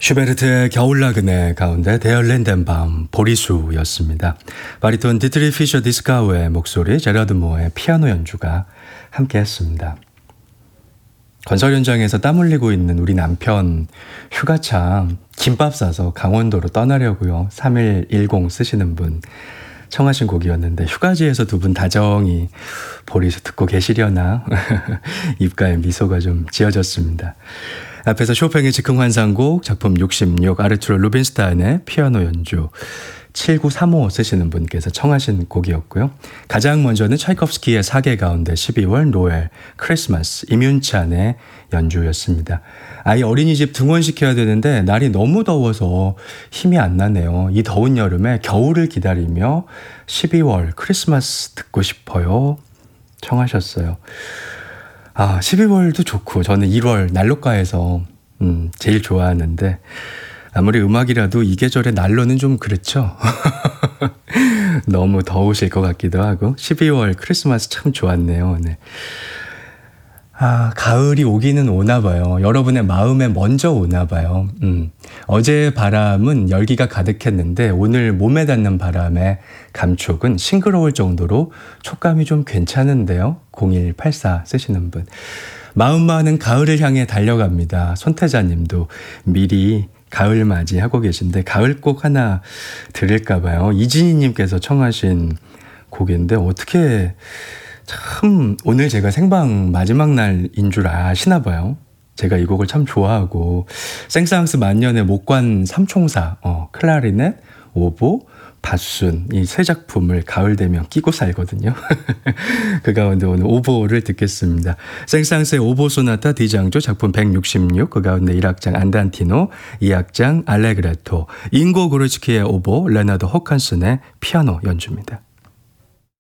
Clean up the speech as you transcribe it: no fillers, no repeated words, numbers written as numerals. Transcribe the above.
슈베르트의 겨울나그네 가운데 데얼렌덴밤 보리수였습니다. 바리톤 디트리 피셔 디스카우의 목소리, 제라드 모어의 피아노 연주가 함께했습니다. 건설 현장에서 땀 흘리고 있는 우리 남편 휴가차 김밥 싸서 강원도로 떠나려고요. 3110 쓰시는 분 청하신 곡이었는데 휴가지에서 두 분 다정히 보리수 듣고 계시려나 입가에 미소가 좀 지어졌습니다. 앞에서 쇼팽의 즉흥환상곡 작품 66 아르투르 루빈스타인의 피아노 연주 7935 쓰시는 분께서 청하신 곡이었고요. 가장 먼저는 차이콥스키의 사계 가운데 12월 노엘 크리스마스 임윤찬의 연주였습니다. 아이 어린이집 등원시켜야 되는데 날이 너무 더워서 힘이 안 나네요. 이 더운 여름에 겨울을 기다리며 12월 크리스마스 듣고 싶어요 청하셨어요. 12월도 좋고 저는 1월 난로가에서 제일 좋아하는데 아무리 음악이라도 이 계절의 난로는 좀 그렇죠. 너무 더우실 것 같기도 하고 12월 크리스마스 참 좋았네요. 네. 가을이 오기는 오나 봐요. 여러분의 마음에 먼저 오나 봐요. 어제 바람은 열기가 가득했는데 오늘 몸에 닿는 바람의 감촉은 싱그러울 정도로 촉감이 좀 괜찮은데요. 0184 쓰시는 분. 마음만은 가을을 향해 달려갑니다. 손태자님도 미리 가을 맞이하고 계신데 가을곡 하나 들을까 봐요. 이진희님께서 청하신 곡인데 어떻게 참 오늘 제가 생방 마지막 날인 줄 아시나 봐요. 제가 이 곡을 참 좋아하고 생사항스 만년의 목관 삼총사 클라리넷, 오보, 바순 이 세 작품을 가을 되면 끼고 살거든요. 그 가운데 오늘 오보를 듣겠습니다. 생사항스의 오보 소나타 D장조 작품 166 그 가운데 1악장 안단티노 2악장 알레그레토 잉고 고르츠키의 오보 레나드 호칸슨의 피아노 연주입니다.